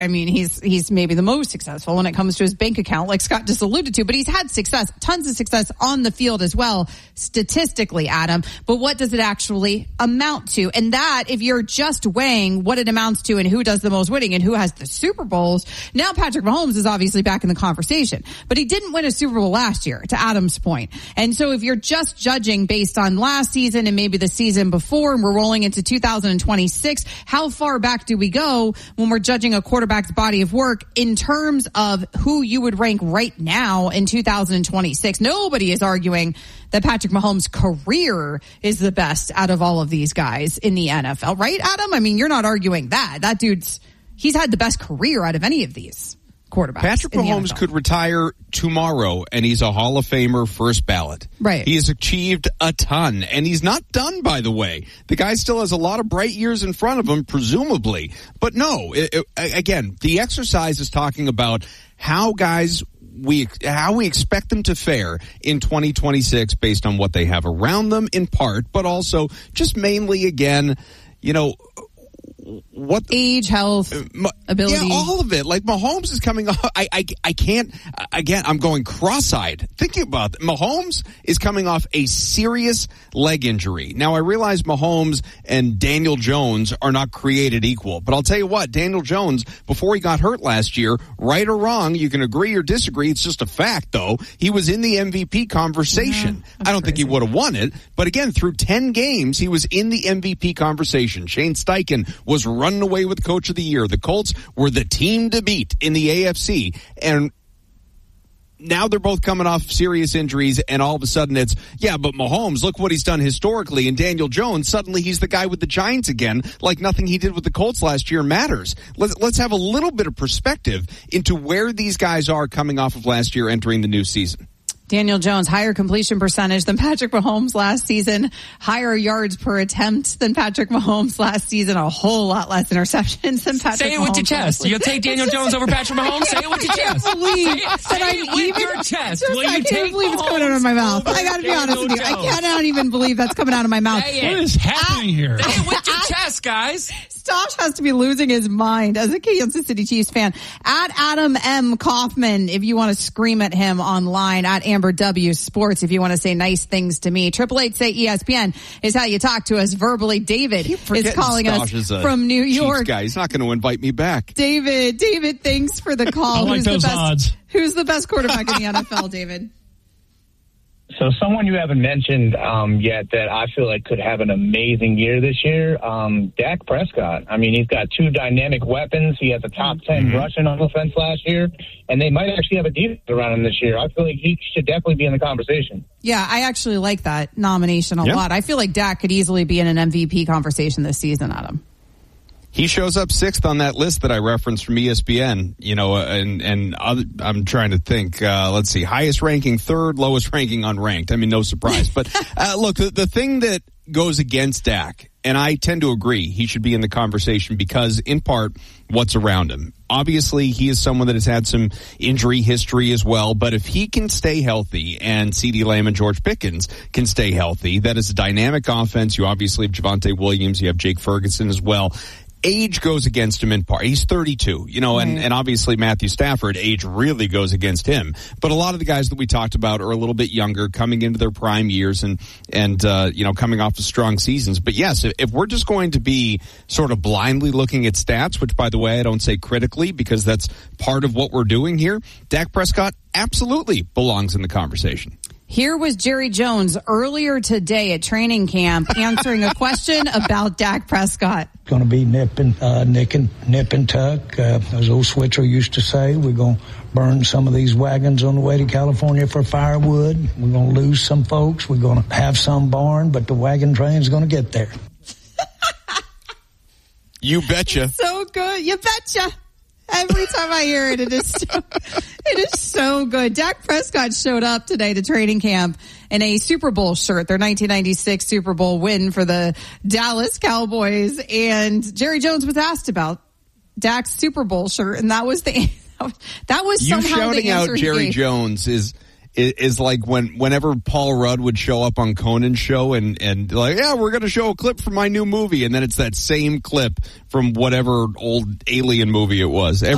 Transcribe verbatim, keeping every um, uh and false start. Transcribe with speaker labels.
Speaker 1: I mean, he's he's maybe the most successful when it comes to his bank account, like Scott just alluded to, but he's had success, tons of success on the field as well, statistically, Adam. But what does it actually amount to? And that, if you're just weighing what it amounts to and who does the most winning and who has the Super Bowls, now Patrick Mahomes is obviously back in the conversation. But he didn't win a Super Bowl last year, to Adam's point. And so if you're just judging based on last season and maybe the season before, and we're rolling into two thousand twenty-six, how far back do we go when we're judging a quarterback body of work in terms of who you would rank right now in two thousand twenty-six? Nobody is arguing that Patrick Mahomes' career is the best out of all of these guys in the N F L, right, Adam? I mean, you're not arguing that. That dude's, he's had the best career out of any of these quarterbacks.
Speaker 2: Patrick Mahomes could retire tomorrow, and he's a Hall of Famer first ballot.
Speaker 1: Right.
Speaker 2: He has achieved a ton, and he's not done, by the way. The guy still has a lot of bright years in front of him, presumably. But no, it, it, again, the exercise is talking about how guys we how we expect them to fare in twenty twenty-six based on what they have around them, in part, but also just mainly, again, you know, what
Speaker 1: age, health, uh, ability,
Speaker 2: yeah, all of it. Like Mahomes is coming off. I, I, I can't. Again, I'm going cross-eyed thinking about that. Mahomes is coming off a serious leg injury. Now I realize Mahomes and Daniel Jones are not created equal, but I'll tell you what, Daniel Jones, before he got hurt last year, right or wrong, you can agree or disagree. It's just a fact, though. He was in the M V P conversation. Yeah, I don't crazy. think he would have won it, but again, through ten games, he was in the M V P conversation. Shane Steichen was running away with Coach of the Year. The Colts were the team to beat in the A F C, and now they're both coming off serious injuries, and all of a sudden it's, yeah, but Mahomes, look what he's done historically, and Daniel Jones, suddenly he's the guy with the Giants again, like nothing he did with the Colts last year matters. Let's, let's have a little bit of perspective into where these guys are coming off of last year entering the new season.
Speaker 1: Daniel Jones, higher completion percentage than Patrick Mahomes last season, higher yards per attempt than Patrick Mahomes last season, a whole lot less interceptions than Patrick Mahomes.
Speaker 3: Say it with
Speaker 1: Mahomes
Speaker 3: your chest. You'll take Daniel Jones over Patrick Mahomes? Say it with your chest.
Speaker 1: I can't believe
Speaker 3: say it, say
Speaker 1: that
Speaker 3: it
Speaker 1: I'm
Speaker 3: with
Speaker 1: even,
Speaker 3: your chest.
Speaker 1: Just,
Speaker 3: Will you
Speaker 1: I can't
Speaker 3: take
Speaker 1: believe it's coming out of my mouth. I gotta be honest with you. I cannot even believe that's coming out of my mouth.
Speaker 3: Say it.
Speaker 4: What is happening here?
Speaker 3: Say it with your chest, guys.
Speaker 1: Stosh has to be losing his mind as a Kansas City Chiefs fan. At Adam M. Kaufman, if you want to scream at him online, at Amber W. Sports, if you want to say nice things to me. Triple eight say E S P N is how you talk to us verbally. David is calling
Speaker 2: Stosh
Speaker 1: us
Speaker 2: is
Speaker 1: from New York.
Speaker 2: Chiefs guy. He's not going to invite me back.
Speaker 1: David, David, thanks for the call.
Speaker 4: I like
Speaker 1: who's
Speaker 4: those
Speaker 1: the best,
Speaker 4: odds.
Speaker 1: Who's the best quarterback in the N F L, David?
Speaker 5: So someone you haven't mentioned um, yet that I feel like could have an amazing year this year, um, Dak Prescott. I mean, he's got two dynamic weapons. He has a top ten mm-hmm. rushing on offense last year, and they might actually have a defense around him this year. I feel like he should definitely be in the conversation.
Speaker 1: Yeah, I actually like that nomination a
Speaker 2: yeah.
Speaker 1: lot. I feel like Dak could easily be in an M V P conversation this season, Adam.
Speaker 2: He shows up sixth on that list that I referenced from E S P N, you know, and, and other, I'm trying to think, uh, let's see, highest ranking third, lowest ranking unranked. I mean, no surprise. But, uh, look, the, the thing that goes against Dak, and I tend to agree, he should be in the conversation because, in part, what's around him. Obviously, he is someone that has had some injury history as well, but if he can stay healthy and CeeDee Lamb and George Pickens can stay healthy, that is a dynamic offense. You obviously have Javonte Williams, you have Jake Ferguson as well. Age goes against him in part. He's thirty-two, you know, and, and obviously Matthew Stafford, age really goes against him. But a lot of the guys that we talked about are a little bit younger, coming into their prime years and, and, uh, you know, coming off of strong seasons. But yes, if, if we're just going to be sort of blindly looking at stats, which by the way, I don't say critically because that's part of what we're doing here, Dak Prescott absolutely belongs in the conversation.
Speaker 1: Here was Jerry Jones earlier today at training camp answering a question about Dak Prescott.
Speaker 6: Going to be nip and, uh, nick and, nip and tuck. Uh, as old Switzer used to say, we're going to burn some of these wagons on the way to California for firewood. We're going to lose some folks. We're going to have some barn, but the wagon train's going to get there.
Speaker 2: You betcha.
Speaker 1: So good. You betcha. Every time I hear it, it is so, it is so good. Dak Prescott showed up today to training camp in a Super Bowl shirt, their nineteen ninety-six Super Bowl win for the Dallas Cowboys. And Jerry Jones was asked about Dak's Super Bowl shirt, and that was the that was
Speaker 2: you
Speaker 1: somehow
Speaker 2: shouting
Speaker 1: the answer
Speaker 2: out Jerry
Speaker 1: he
Speaker 2: Jones is. Is like when whenever Paul Rudd would show up on Conan's show and, and like, yeah, we're going to show a clip from my new movie. And then it's that same clip from whatever old alien movie it was.